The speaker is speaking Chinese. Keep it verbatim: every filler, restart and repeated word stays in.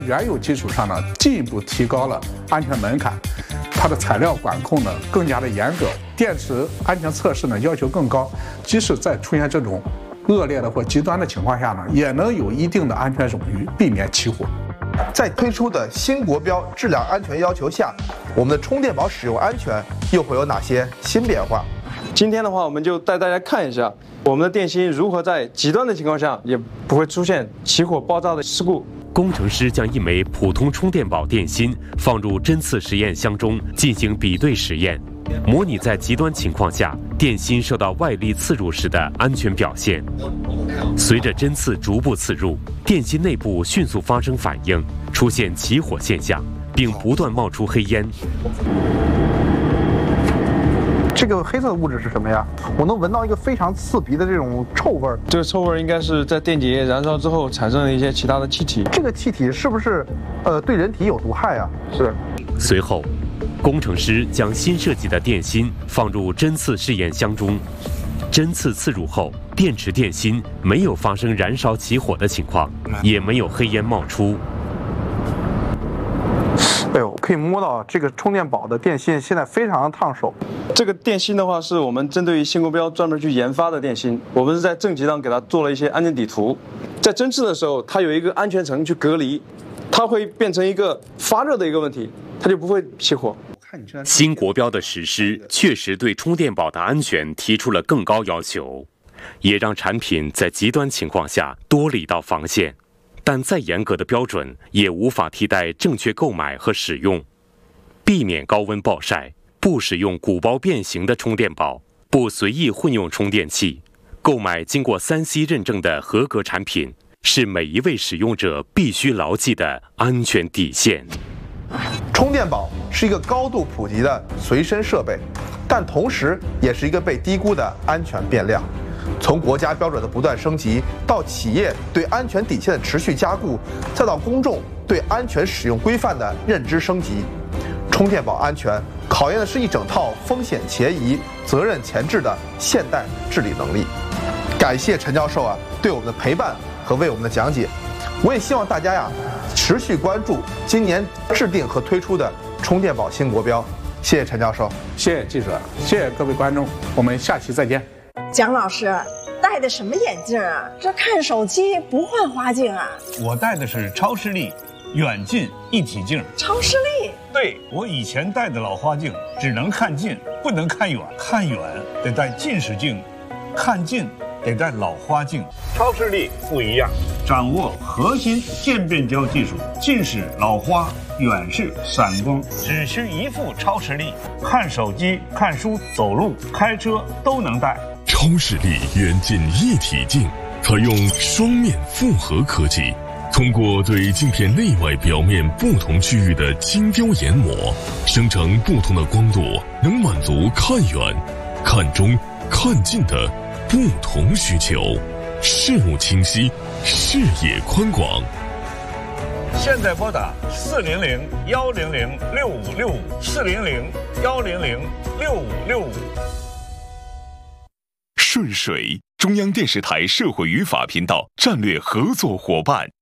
原有基础上呢，进一步提高了安全门槛，它的材料管控呢更加的严格，电池安全测试呢要求更高，即使在出现这种恶劣的或极端的情况下呢，也能有一定的安全冗余，避免起火。 在推出的新国标质量安全要求下，我们的充电宝使用安全又会有哪些新变化？ 今天的话，我们就带大家看一下我们的电芯如何在极端的情况下也不会出现起火爆炸的事故。 工程师将一枚普通充电宝电芯放入针刺实验箱中进行比对实验，模拟在极端情况下电芯受到外力刺入时的安全表现。随着针刺逐步刺入，电芯内部迅速发生反应，出现起火现象，并不断冒出黑烟。 这个黑色的物质是什么呀？我能闻到一个非常刺鼻的这种臭味儿。 这个臭味儿应该是在电解液燃烧之后产生的一些其他的气体。 这个气体是不是呃对人体有毒害啊？ 是。 随后，工程师将新设计的电芯放入针刺试验箱中，针刺刺入后，电池电芯没有发生燃烧起火的情况，也没有黑烟冒出。 哎呦，可以摸到这个充电宝的电芯现在非常的烫手。 这个电芯的话，是我们针对于新国标专门去研发的电芯，我们是在正极上给它做了一些安全底图，在针刺的时候，它有一个安全层去隔离，它会变成一个发热的一个问题，它就不会起火。 新国标的实施确实对充电宝的安全提出了更高要求，也让产品在极端情况下多了一道防线。但再严格的标准也无法替代正确购买和使用。避免高温暴晒，不使用鼓包变形的充电宝，不随意混用充电器，购买经过 三 C 认证的合格产品，是每一位使用者必须牢记的安全底线。 充电宝是一个高度普及的随身设备，但同时也是一个被低估的安全变量。从国家标准的不断升级，到企业对安全底线的持续加固，再到公众对安全使用规范的认知升级，充电宝安全考验的是一整套风险前移、责任前置的现代治理能力。感谢陈教授啊对我们的陪伴和为我们的讲解，我也希望大家呀持续关注今年制定和推出的充电宝新国标。谢谢陈教授， 谢谢记者，谢谢各位观众，我们下期再见。 蒋老师戴的什么眼镜啊？这看手机不换花镜啊？ 我戴的是超视力远近一体镜。 超视力？ 对，我以前戴的老花镜只能看近，不能看远，看远得戴近视镜，看近得戴老花镜。超视力不一样，掌握核心渐变焦技术，近视、老花、远视、散光，只需一副超视力，看手机、看书、走路、开车都能戴。 超视力远近一体镜采用双面复合科技，通过对镜片内外表面不同区域的精雕研磨，生成不同的光度，能满足看远、看中、看近的不同需求，视物清晰，视野宽广。 现在拨打四零零幺零零六五六五四零零幺零零六五六五。 顺水，中央电视台社会与法频道战略合作伙伴。